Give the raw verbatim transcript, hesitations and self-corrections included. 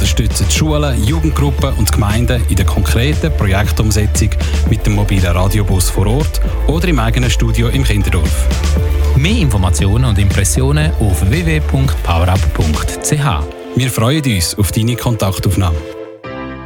unterstützen die Schulen, Jugendgruppen und Gemeinden in der konkreten Projektumsetzung mit dem mobilen Radiobus vor Ort oder im eigenen Studio im Kinderdorf. Mehr Informationen und Impressionen auf w w w punkt powerup punkt c h. Wir freuen uns auf deine Kontaktaufnahme.